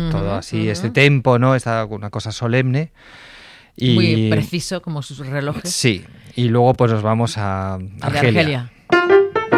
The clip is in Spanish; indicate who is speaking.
Speaker 1: todo así, este tempo, ¿no? Una cosa solemne.
Speaker 2: Y muy preciso, como sus relojes.
Speaker 1: Sí, y luego pues nos vamos a Argelia.